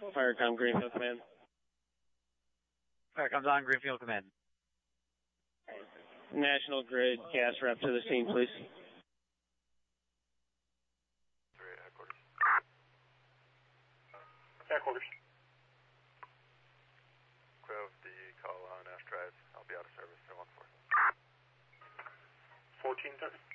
Firecom Greenfield Command. Firecom's on Greenfield Command. National Grid gas rep to the scene, please. Headquarters. Headquarters. Grove, the call on Ash Drive. I'll be out of service at 1-4. 1430.